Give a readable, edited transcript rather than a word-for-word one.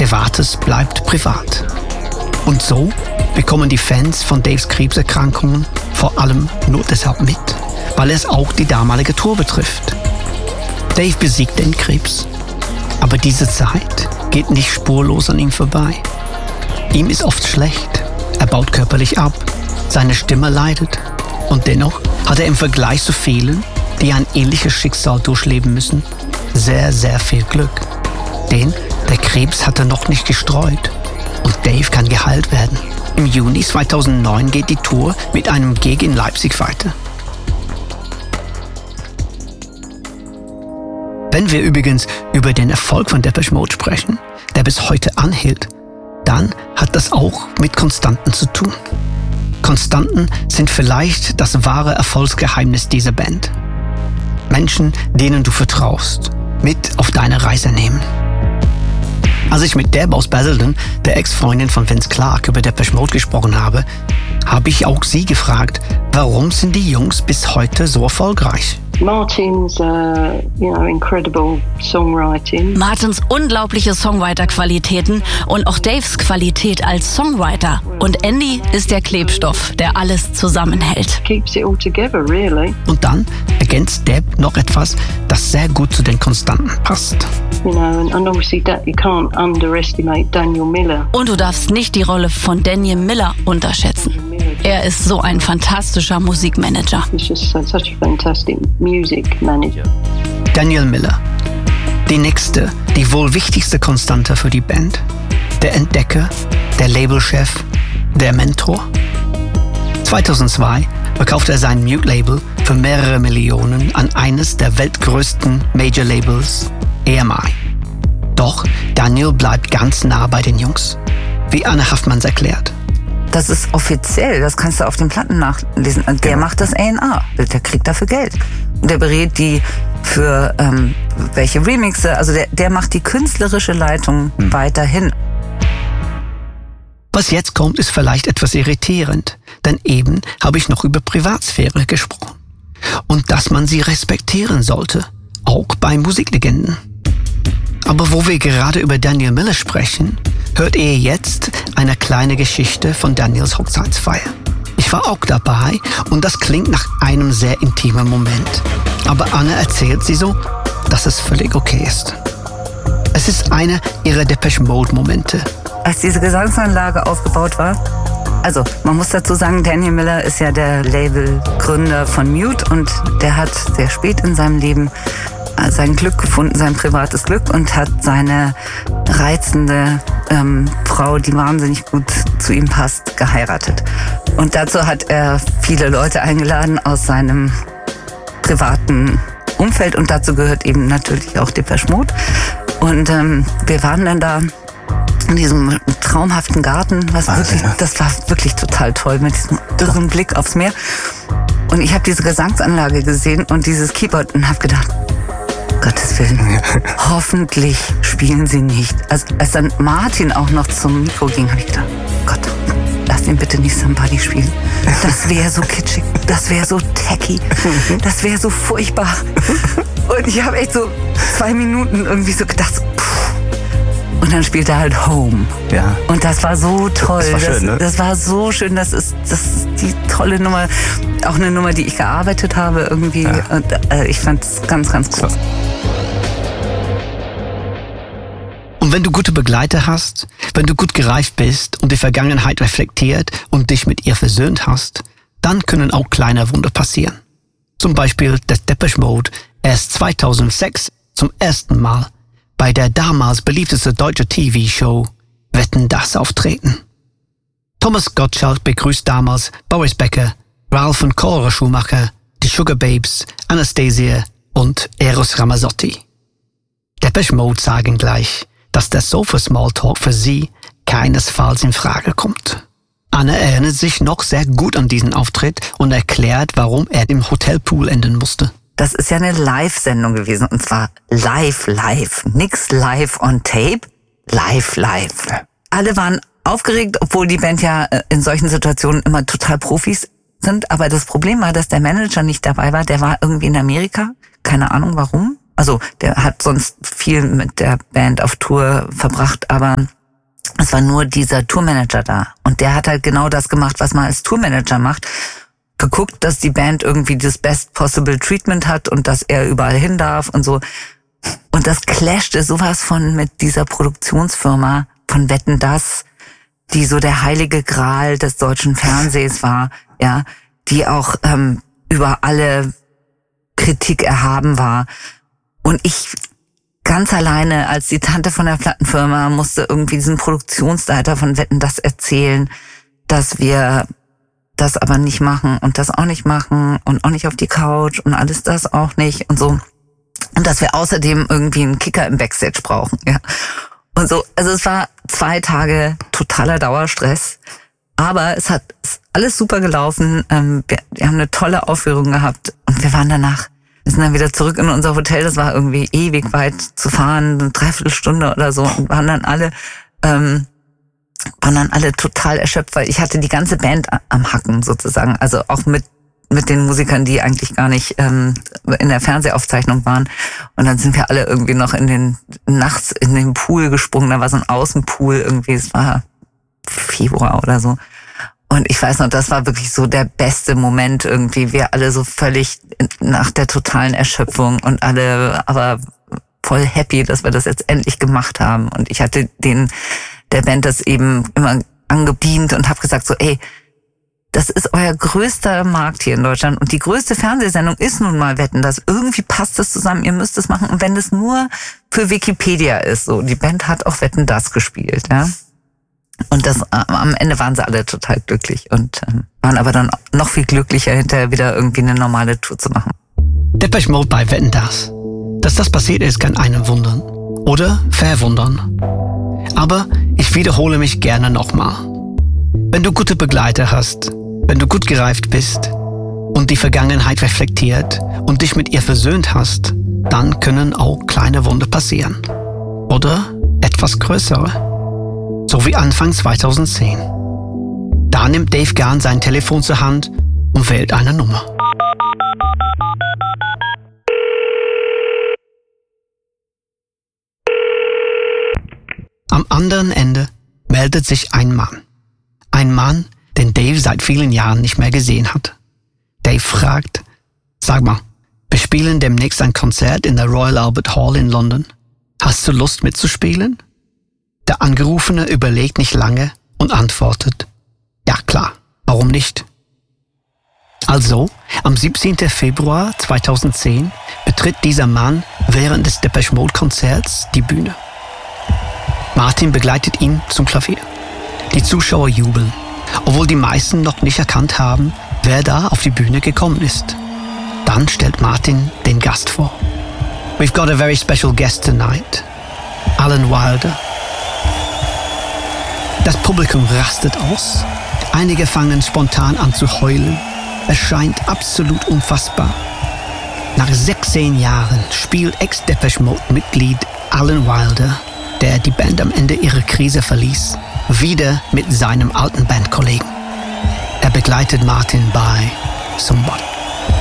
Privates bleibt privat. Und so bekommen die Fans von Daves Krebserkrankungen vor allem nur deshalb mit, weil es auch die damalige Tour betrifft. Dave besiegt den Krebs, aber diese Zeit geht nicht spurlos an ihm vorbei. Ihm ist oft schlecht, er baut körperlich ab, seine Stimme leidet und dennoch hat er im Vergleich zu vielen, die ein ähnliches Schicksal durchleben müssen, sehr, sehr viel Glück. Denn der Krebs hat er noch nicht gestreut und Dave kann geheilt werden. Im Juni 2009 geht die Tour mit einem Gig in Leipzig weiter. Wenn wir übrigens über den Erfolg von Depeche Mode sprechen, der bis heute anhält, dann hat das auch mit Konstanten zu tun. Konstanten sind vielleicht das wahre Erfolgsgeheimnis dieser Band. Menschen, denen du vertraust, mit auf deine Reise nehmen. Als ich mit Deb aus Basildon, der Ex-Freundin von Vince Clarke, über Depeche Mode gesprochen habe, habe ich auch sie gefragt, warum sind die Jungs bis heute so erfolgreich? Martin's, incredible songwriting. Martins unglaubliche Songwriter-Qualitäten und auch Daves Qualität als Songwriter. Und Andy ist der Klebstoff, der alles zusammenhält. Keeps it all together, really. Und dann ergänzt Deb noch etwas, das sehr gut zu den Konstanten passt. And obviously you can't underestimate Daniel Miller. Und du darfst nicht die Rolle von Daniel Miller unterschätzen. Er ist so ein fantastischer Musikmanager. He's just such a fantastic music manager. Daniel Miller. Die nächste, die wohl wichtigste Konstante für die Band. Der Entdecker, der Labelchef, der Mentor. 2002 verkaufte er sein Mute-Label für mehrere Millionen an eines der weltgrößten Major-Labels, EMI. Doch Daniel bleibt ganz nah bei den Jungs, wie Anne Haffmanns erklärt. Das ist offiziell, das kannst du auf den Platten nachlesen. Der macht das A&R, der kriegt dafür Geld. Der berät die für welche Remixe, also der macht die künstlerische Leitung weiterhin. Was jetzt kommt, ist vielleicht etwas irritierend, denn eben habe ich noch über Privatsphäre gesprochen. Und dass man sie respektieren sollte, auch bei Musiklegenden. Aber wo wir gerade über Daniel Miller sprechen, hört ihr jetzt eine kleine Geschichte von Daniels Hochzeitsfeier. Ich war auch dabei und das klingt nach einem sehr intimen Moment. Aber Anne erzählt sie so, dass es völlig okay ist. Es ist einer ihrer Depeche Mode Momente. Als diese Gesangsanlage aufgebaut war, also man muss dazu sagen, Daniel Miller ist ja der Labelgründer von Mute und der hat sehr spät in seinem Leben sein Glück gefunden, sein privates Glück und hat seine reizende Frau, die wahnsinnig gut zu ihm passt, geheiratet. Und dazu hat er viele Leute eingeladen aus seinem privaten Umfeld und dazu gehört eben natürlich auch Depeche Mode. Und wir waren dann da in diesem traumhaften Garten, das war wirklich total toll mit diesem irren Blick aufs Meer. Und ich habe diese Gesangsanlage gesehen und dieses Keyboard und habe gedacht, Gottes Willen, hoffentlich spielen sie nicht. Als dann Martin auch noch zum Mikro ging, habe ich gedacht, Gott, lass ihn bitte nicht Somebody spielen. Das wäre so kitschig, das wäre so tacky, das wäre so furchtbar. Und ich habe echt so 2 Minuten irgendwie so gedacht, und dann spielt er halt Home. Ja. Und das war so toll. Das war schön, ne? Das war so schön. Das ist die tolle Nummer. Auch eine Nummer, die ich gearbeitet habe irgendwie. Ja. Und ich fand es ganz, ganz cool. Und wenn du gute Begleiter hast, wenn du gut gereift bist und die Vergangenheit reflektiert und dich mit ihr versöhnt hast, dann können auch kleine Wunder passieren. Zum Beispiel, dass Depeche Mode erst 2006 zum ersten Mal bei der damals beliebtesten deutschen TV-Show Wetten, dass auftreten. Thomas Gottschalk begrüßt damals Boris Becker, Ralph und Cora Schumacher, die Sugar Babes, Anastasia und Eros Ramazzotti. Depeche Mode sagen gleich, dass der Sofa-Smalltalk für sie keinesfalls in Frage kommt. Anne erinnert sich noch sehr gut an diesen Auftritt und erklärt, warum er im Hotelpool enden musste. Das ist ja eine Live-Sendung gewesen und zwar live. Nix live on tape, live. Alle waren aufgeregt, obwohl die Band ja in solchen Situationen immer total Profis sind. Aber das Problem war, dass der Manager nicht dabei war. Der war irgendwie in Amerika, keine Ahnung warum. Also der hat sonst viel mit der Band auf Tour verbracht, aber es war nur dieser Tourmanager da. Und der hat halt genau das gemacht, was man als Tourmanager macht. Geguckt, dass die Band irgendwie das best possible treatment hat und dass er überall hin darf und so. Und das clashte sowas von mit dieser Produktionsfirma von Wetten, dass, die so der heilige Gral des deutschen Fernsehs war, ja, die auch über alle Kritik erhaben war. Und ich ganz alleine als die Tante von der Plattenfirma musste irgendwie diesen Produktionsleiter von Wetten, dass erzählen, dass wir das aber nicht machen und das auch nicht machen und auch nicht auf die Couch und alles das auch nicht und so. Und dass wir außerdem irgendwie einen Kicker im Backstage brauchen, ja. Und so, also es war 2 Tage totaler Dauerstress. Aber es ist alles super gelaufen. Wir haben eine tolle Aufführung gehabt und wir sind dann wieder zurück in unser Hotel. Das war irgendwie ewig weit zu fahren, eine Dreiviertelstunde oder so, und waren dann alle total erschöpft, weil ich hatte die ganze Band am Hacken sozusagen. Also auch mit den Musikern, die eigentlich gar nicht in der Fernsehaufzeichnung waren. Und dann sind wir alle irgendwie noch nachts in den Pool gesprungen. Da war so ein Außenpool irgendwie. Es war Februar oder so. Und ich weiß noch, das war wirklich so der beste Moment irgendwie. Wir alle so völlig nach der totalen Erschöpfung und alle aber voll happy, dass wir das jetzt endlich gemacht haben. Und ich hatte der Band das eben immer angebeamt und habe gesagt so, ey, das ist euer größter Markt hier in Deutschland und die größte Fernsehsendung ist nun mal Wetten, dass irgendwie passt das zusammen, ihr müsst es machen. Und wenn es nur für Wikipedia ist, so, die Band hat auch Wetten, das gespielt, ja. Und am Ende waren sie alle total glücklich und waren aber dann noch viel glücklicher, hinterher wieder irgendwie eine normale Tour zu machen. Depeche Mode bei Wetten, dass. Dass das passiert ist, kann einen wundern. Oder verwundern. Aber ich wiederhole mich gerne nochmal. Wenn du gute Begleiter hast, wenn du gut gereift bist und die Vergangenheit reflektiert und dich mit ihr versöhnt hast, dann können auch kleine Wunder passieren. Oder etwas größere. So wie Anfang 2010. Da nimmt Dave Gahan sein Telefon zur Hand und wählt eine Nummer. Am anderen Ende meldet sich ein Mann. Ein Mann, den Dave seit vielen Jahren nicht mehr gesehen hat. Dave fragt, sag mal, wir spielen demnächst ein Konzert in der Royal Albert Hall in London. Hast du Lust mitzuspielen? Der Angerufene überlegt nicht lange und antwortet, ja klar, warum nicht? Also, am 17. Februar 2010 betritt dieser Mann während des Depeche Mode Konzerts die Bühne. Martin begleitet ihn zum Klavier. Die Zuschauer jubeln, obwohl die meisten noch nicht erkannt haben, wer da auf die Bühne gekommen ist. Dann stellt Martin den Gast vor. We've got a very special guest tonight. Alan Wilder. Das Publikum rastet aus. Einige fangen spontan an zu heulen. Es scheint absolut unfassbar. Nach 16 Jahren spielt Ex-Depeche Mode-Mitglied Alan Wilder, der die Band am Ende ihrer Krise verließ, wieder mit seinem alten Bandkollegen. Er begleitet Martin bei Somebody.